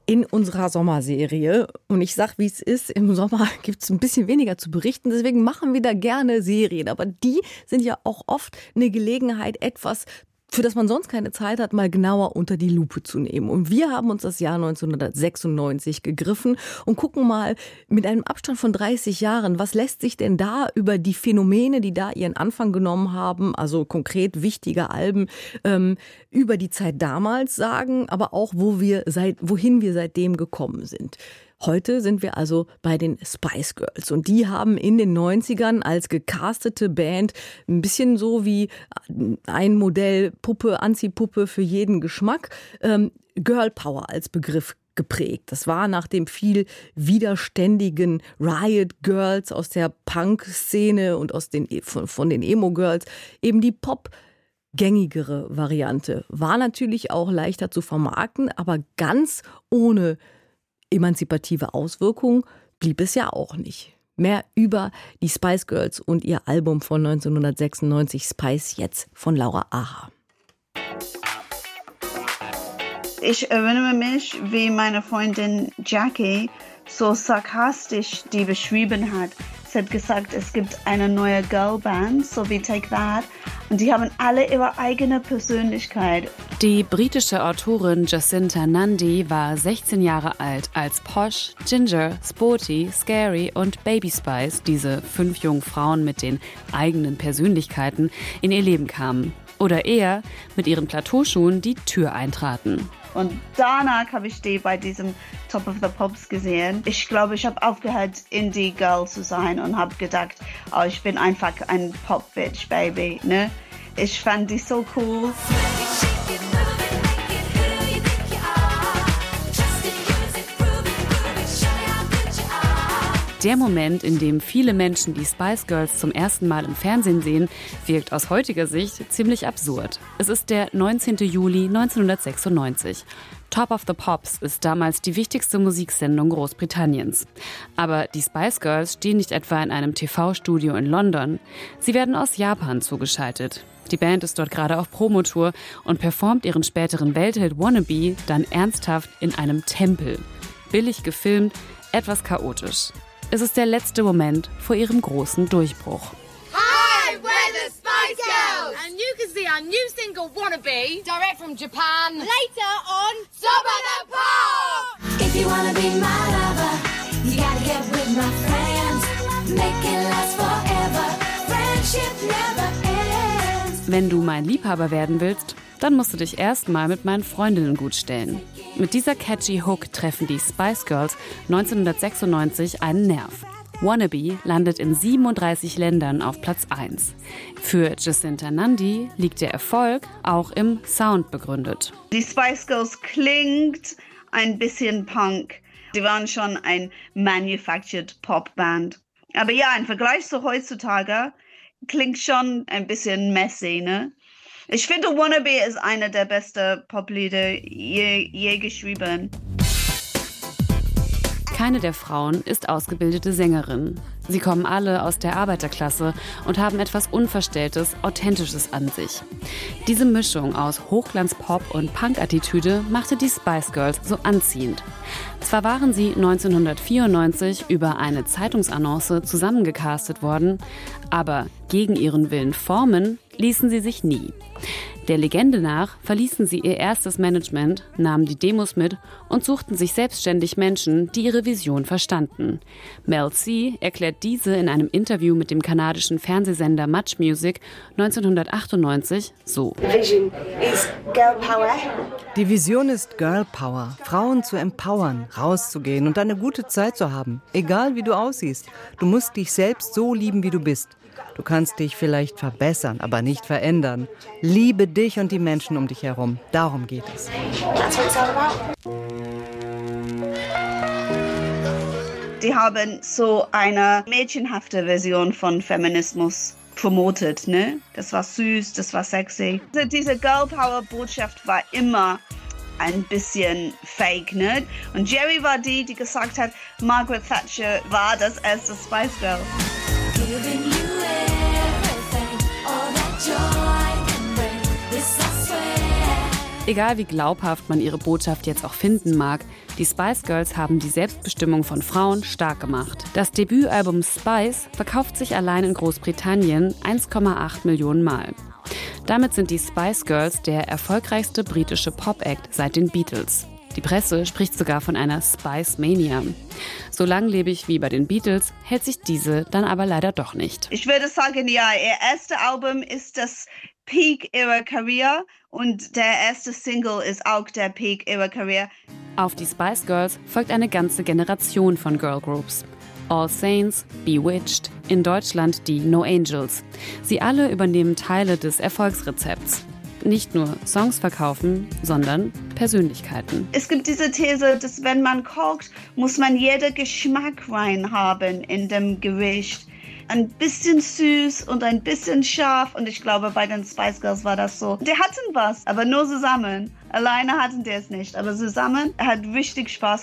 in unserer Sommerserie. Und ich sag, wie es ist, im Sommer gibt es ein bisschen weniger zu berichten. Deswegen machen wir da gerne Serien. Aber die sind ja auch oft eine Gelegenheit, etwas, für das man sonst keine Zeit hat, mal genauer unter die Lupe zu nehmen. Und wir haben uns das Jahr 1996 gegriffen und gucken mal mit einem Abstand von 30 Jahren, was lässt sich denn da über die Phänomene, die da ihren Anfang genommen haben, also konkret wichtige Alben, über die Zeit damals sagen, aber auch wohin wir seitdem gekommen sind. Heute sind wir also bei den Spice Girls und die haben in den 90ern als gecastete Band ein bisschen so wie ein Modell Puppe, Anziehpuppe für jeden Geschmack, Girl Power als Begriff geprägt. Das war nach dem viel widerständigen Riot Girls aus der Punk-Szene und von den Emo-Girls eben die Pop-gängigere Variante. War natürlich auch leichter zu vermarkten, aber ganz ohne emanzipative Auswirkungen blieb es ja auch nicht. Mehr über die Spice Girls und ihr Album von 1996 Spice jetzt von Laura Aha. Ich erinnere mich, wie meine Freundin Jackie so sarkastisch die beschrieben hat. Sie hat gesagt, es gibt eine neue Girlband, so wie Take That, und die haben alle ihre eigene Persönlichkeit. Die britische Autorin Jacinta Nundy war 16 Jahre alt, als Posh, Ginger, Sporty, Scary und Baby Spice, diese 5 jungen Frauen mit den eigenen Persönlichkeiten, in ihr Leben kamen. Oder eher mit ihren Plateauschuhen die Tür eintraten. Und danach habe ich die bei diesem Top of the Pops gesehen. Ich glaube, ich habe aufgehört, Indie-Girl zu sein und habe gedacht, oh, ich bin einfach ein Pop-Bitch, Baby. Ne? Ich fand die so cool. Der Moment, in dem viele Menschen die Spice Girls zum ersten Mal im Fernsehen sehen, wirkt aus heutiger Sicht ziemlich absurd. Es ist der 19. Juli 1996. Top of the Pops ist damals die wichtigste Musiksendung Großbritanniens. Aber die Spice Girls stehen nicht etwa in einem TV-Studio in London. Sie werden aus Japan zugeschaltet. Die Band ist dort gerade auf Promotour und performt ihren späteren Welthit Wannabe dann ernsthaft in einem Tempel. Billig gefilmt, etwas chaotisch. Es ist der letzte Moment vor ihrem großen Durchbruch. Hi, we're the Spice Girls! And you can see our new single Wannabe, direct from Japan, later on Top of the Pops! If you wanna be my lover, you gotta get with my friends. Make it last forever, friendship never ends. Wenn du mein Liebhaber werden willst, dann musst du dich erstmal mit meinen Freundinnen gut stellen. Mit dieser catchy Hook treffen die Spice Girls 1996 einen Nerv. Wannabe landet in 37 Ländern auf Platz 1. Für Jacinta Nundy liegt der Erfolg auch im Sound begründet. Die Spice Girls klingt ein bisschen Punk. Die waren schon ein manufactured Popband. Aber ja, im Vergleich zu heutzutage klingt schon ein bisschen messy, ne? Ich finde, Wannabe ist einer der besten Poplieder je geschrieben. Keine der Frauen ist ausgebildete Sängerin. Sie kommen alle aus der Arbeiterklasse und haben etwas Unverstelltes, Authentisches an sich. Diese Mischung aus Hochglanz-Pop und Punk-Attitüde machte die Spice Girls so anziehend. Zwar waren sie 1994 über eine Zeitungsannonce zusammengecastet worden, aber gegen ihren Willen formen ließen sie sich nie. Der Legende nach verließen sie ihr erstes Management, nahmen die Demos mit und suchten sich selbstständig Menschen, die ihre Vision verstanden. Mel C erklärt diese in einem Interview mit dem kanadischen Fernsehsender Much Music 1998 so. Die Vision ist Girl Power, Frauen zu empowern, rauszugehen und eine gute Zeit zu haben, egal wie du aussiehst. Du musst dich selbst so lieben, wie du bist. Du kannst dich vielleicht verbessern, aber nicht verändern. Liebe dich und die Menschen um dich herum. Darum geht es. Die haben so eine mädchenhafte Version von Feminismus promotet, ne? Das war süß, das war sexy. Diese Girl Power Botschaft war immer ein bisschen fake, ne? Und Jerry war die gesagt hat, Margaret Thatcher war das erste Spice Girl. Egal wie glaubhaft man ihre Botschaft jetzt auch finden mag, die Spice Girls haben die Selbstbestimmung von Frauen stark gemacht. Das Debütalbum Spice verkauft sich allein in Großbritannien 1,8 Millionen Mal. Damit sind die Spice Girls der erfolgreichste britische Pop-Act seit den Beatles. Die Presse spricht sogar von einer Spice Mania. So langlebig wie bei den Beatles hält sich diese dann aber leider doch nicht. Ich würde sagen, ja, ihr erstes Album ist das Peak ihrer Karriere und der erste Single ist auch der Peak ihrer Karriere. Auf die Spice Girls folgt eine ganze Generation von Girlgroups. All Saints, Bewitched, in Deutschland die No Angels. Sie alle übernehmen Teile des Erfolgsrezepts. Nicht nur Songs verkaufen, sondern Persönlichkeiten. Es gibt diese These, dass wenn man kocht, muss man jeden Geschmack reinhaben in dem Gericht. Ein bisschen süß und ein bisschen scharf. Und ich glaube, bei den Spice Girls war das so. Die hatten was, aber nur zusammen. Alleine hatten die es nicht. Aber zusammen hat richtig Spaß